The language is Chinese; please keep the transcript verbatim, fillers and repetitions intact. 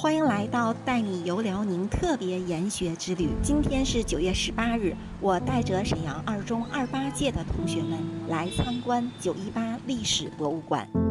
欢迎来到带你游辽宁特别研学之旅。今天是九月十八日，我带着沈阳二中二八届的同学们来参观九一八历史博物馆。